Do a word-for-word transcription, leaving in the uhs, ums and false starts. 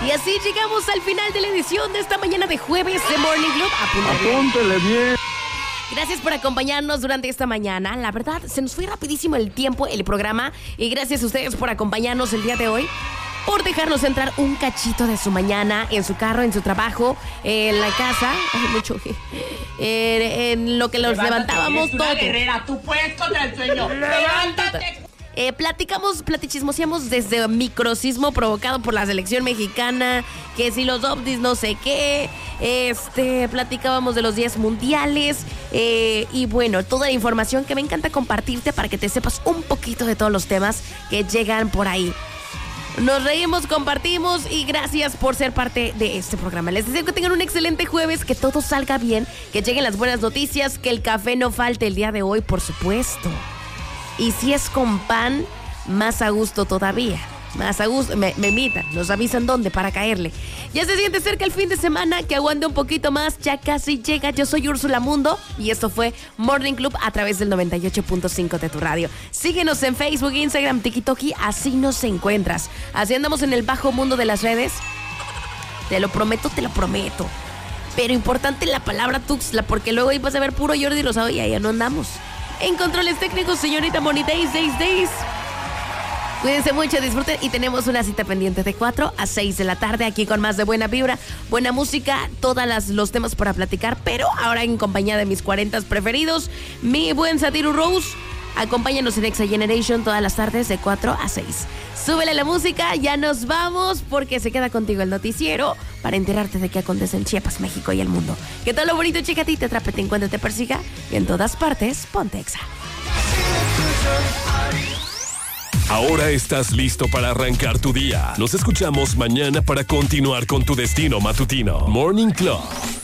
Y así llegamos al final de la edición de esta mañana de jueves de Morning Club. Apúntale. Apúntele bien. Gracias por acompañarnos durante esta mañana. La verdad, se nos fue rapidísimo el tiempo, el programa. Y gracias a ustedes por acompañarnos el día de hoy. Por dejarnos entrar un cachito de su mañana en su carro, en su trabajo, en la casa. Ay, mucho. Eh, en lo que los Levántate, levantábamos todo. Guerrera, tú puedes contra el sueño. Levántate. Eh, platicamos, platichismoseamos desde microsismo provocado por la selección mexicana, que si los ovnis no sé qué, este, platicábamos de los días mundiales, eh, y bueno, toda la información que me encanta compartirte para que te sepas un poquito de todos los temas que llegan por ahí. Nos reímos, compartimos y gracias por ser parte de este programa. Les deseo que tengan un excelente jueves, que todo salga bien, que lleguen las buenas noticias, que el café no falte el día de hoy, por supuesto. Y si es con pan, más a gusto todavía. Más a gusto, me, me invitan, nos avisan dónde para caerle. Ya se siente cerca el fin de semana, que aguante un poquito más, ya casi llega. Yo soy Úrsula Mundo y esto fue Morning Club a través del noventa y ocho punto cinco de tu radio. Síguenos en Facebook, Instagram, TikTok, así nos encuentras. Así andamos en el bajo mundo de las redes. Te lo prometo, te lo prometo. Pero importante la palabra Tuxtla, porque luego ahí vas a ver puro Jordi Rosado y allá no andamos. En controles técnicos, señorita Moni Days, Days, Days. Cuídense mucho, disfruten y tenemos una cita pendiente de cuatro a seis de la tarde aquí con más de buena vibra, buena música, todos los temas para platicar, pero ahora en compañía de mis cuarentas preferidos, mi buen Satiru Rose. Acompáñanos en Exa Generation todas las tardes de cuatro a seis. Súbele la música, ya nos vamos porque se queda contigo el noticiero para enterarte de qué acontece en Chiapas, México y el mundo. Que todo lo bonito checa a ti, te atrape, te encuentre, te persiga y en todas partes, ponte Exa. Ahora estás listo para arrancar tu día. Nos escuchamos mañana para continuar con tu destino matutino. Morning Club.